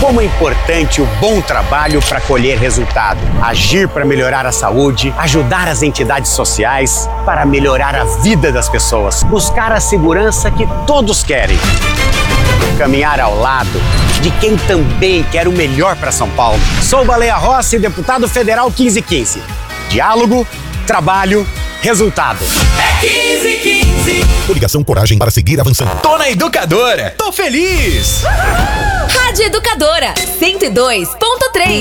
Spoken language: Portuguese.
Como é importante o bom trabalho para colher resultado. Agir para melhorar a saúde, ajudar as entidades sociais para melhorar a vida das pessoas. Buscar a segurança que todos querem. Caminhar ao lado de quem também quer o melhor para São Paulo. Sou Baleia Rossi, deputado federal 1515. Diálogo, trabalho, resultado. É 1515. Coligação Coragem para seguir avançando. Tô na Educadora. Tô feliz. Rádio Educadora 102.3.